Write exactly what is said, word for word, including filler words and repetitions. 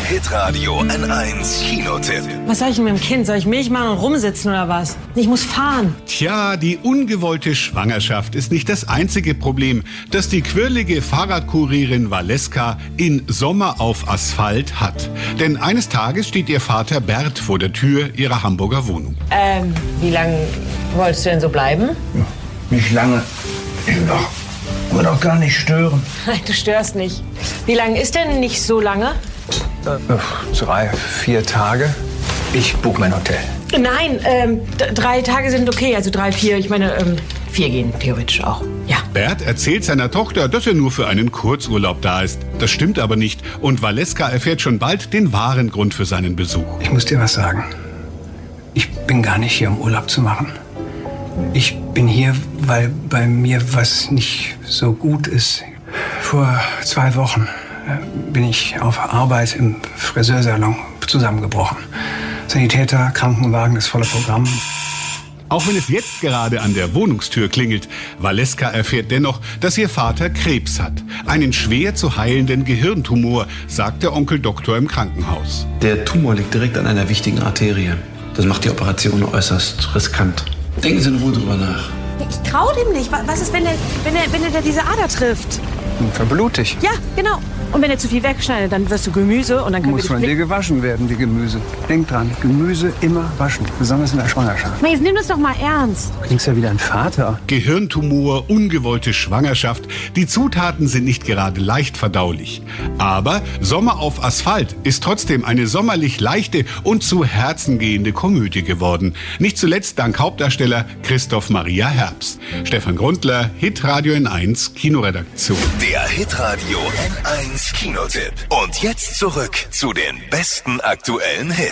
Hitradio N eins Kinotipp. Was soll ich denn mit dem Kind? Soll ich Milch machen und rumsitzen oder was? Ich muss fahren. Tja, die ungewollte Schwangerschaft ist nicht das einzige Problem, das die quirlige Fahrradkurierin Valeska in Sommer auf Asphalt hat. Denn eines Tages steht ihr Vater Bert vor der Tür ihrer Hamburger Wohnung. Ähm, wie lange wolltest du denn so bleiben? Ja, nicht lange. Ich will doch, will doch gar nicht stören. Nein, du störst nicht. Wie lange ist denn nicht so lange? Äh, drei, vier Tage. Ich buch mein Hotel. Nein, ähm, d- drei Tage sind okay. Also drei, vier. Ich meine, ähm, vier gehen theoretisch auch. Ja. Bert erzählt seiner Tochter, dass er nur für einen Kurzurlaub da ist. Das stimmt aber nicht. Und Valeska erfährt schon bald den wahren Grund für seinen Besuch. Ich muss dir was sagen. Ich bin gar nicht hier, um Urlaub zu machen. Ich bin hier, weil bei mir was nicht so gut ist. Vor zwei Wochen äh, bin ich auf Arbeit im Friseursalon zusammengebrochen. Sanitäter, Krankenwagen, das volle Programm. Auch wenn es jetzt gerade an der Wohnungstür klingelt, Valeska erfährt dennoch, dass ihr Vater Krebs hat. Einen schwer zu heilenden Gehirntumor, sagt der Onkel Doktor im Krankenhaus. Der Tumor liegt direkt an einer wichtigen Arterie. Das macht die Operation äußerst riskant. Denken Sie in Ruhe drüber nach. Ich trau dem nicht. Was ist, wenn er, wenn er, wenn er da diese Ader trifft? Verblutig. Ja, genau. Und wenn er zu viel wegschneidet, dann wirst du Gemüse und dann können Muss wir von dich... dir gewaschen werden, wie Gemüse. Denk dran, Gemüse immer waschen, besonders in der Schwangerschaft. Jetzt nimm das doch mal ernst. Du klingst ja wie dein Vater. Gehirntumor, ungewollte Schwangerschaft. Die Zutaten sind nicht gerade leicht verdaulich. Aber Sommer auf Asphalt ist trotzdem eine sommerlich leichte und zu Herzen gehende Komödie geworden. Nicht zuletzt dank Hauptdarsteller Christoph Maria Herbst. Stefan Grundler, Hitradio N eins Kinoredaktion. Der Hitradio N eins Kinotipp. Und jetzt zurück zu den besten aktuellen Hits.